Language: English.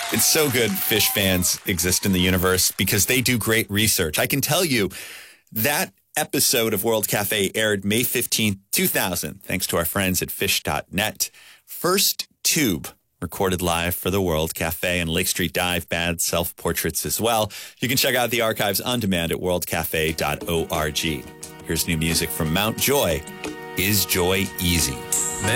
It's so good fish fans exist in the universe because they do great research. I can tell you that episode of World Cafe aired May 15th, 2000, thanks to our friends at fish.net. First tube recorded live for the World Cafe and Lake Street Dive, bad self-portraits as well. You can check out the archives on demand at worldcafe.org. Here's new music from Mount Joy. Is Joy Easy?